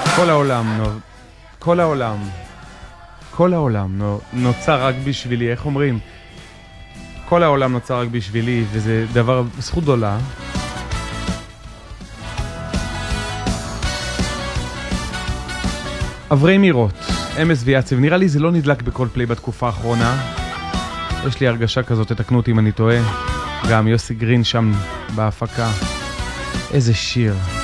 כל העולם נוצר רק בשבילי, איך אומרים? כל העולם נוצר רק בשבילי, וזה דבר, זכות גדולה. אברי מירות, אמס ויאצב, נראה לי זה לא נדלק בכל פליי בתקופה האחרונה. יש לי הרגשה כזאת, תתקנו אותי אם אני טועה. גם יוסי גרין שם בהפקה. איזה שיר.